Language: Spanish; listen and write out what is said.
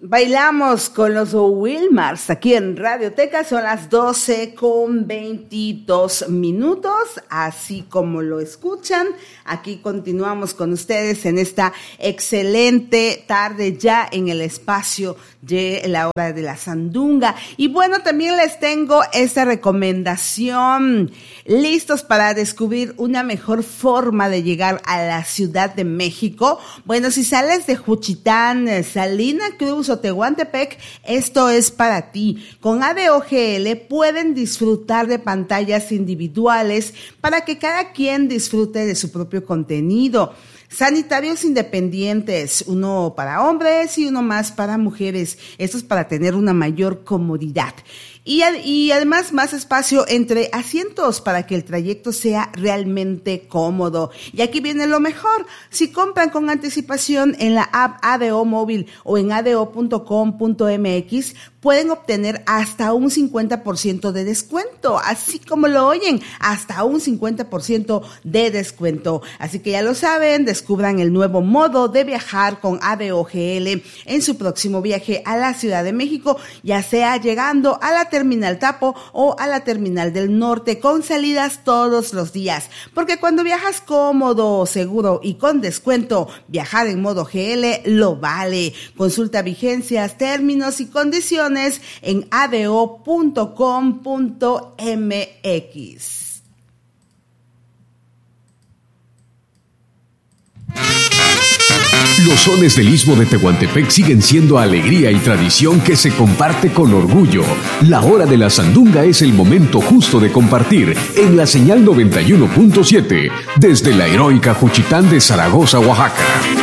Bailamos con los Wilmars aquí en Radioteca, son las 12:22, así como lo escuchan. Aquí continuamos con ustedes en esta excelente tarde ya en el espacio de la hora de la sandunga. Y bueno, también les tengo esta recomendación. ¿Listos para descubrir una mejor forma de llegar a la Ciudad de México? Bueno, si sales de Juchitán, Salina Cruz o Tehuantepec, esto es para ti. Con ADO GL pueden disfrutar de pantallas individuales para que cada quien disfrute de su propio contenido. Sanitarios independientes, uno para hombres y uno más para mujeres. Esto es para tener una mayor comodidad. Y además más espacio entre asientos para que el trayecto sea realmente cómodo. Y aquí viene lo mejor. Si compran con anticipación en la app ADO Móvil o en ado.com.mx, pueden obtener hasta un 50% de descuento. Así como lo oyen, hasta un 50% de descuento. Así que ya lo saben, descubran el nuevo modo de viajar con ADO GL en su próximo viaje a la Ciudad de México, ya sea llegando a la Terminal Tapo o a la Terminal del Norte, con salidas todos los días. Porque cuando viajas cómodo, seguro y con descuento, viajar en modo GL lo vale. Consulta vigencias, términos y condiciones en ado.com.mx. Los sones del Istmo de Tehuantepec siguen siendo alegría y tradición que se comparte con orgullo. La hora de la sandunga es el momento justo de compartir en la señal 91.7 desde la heroica Juchitán de Zaragoza, Oaxaca.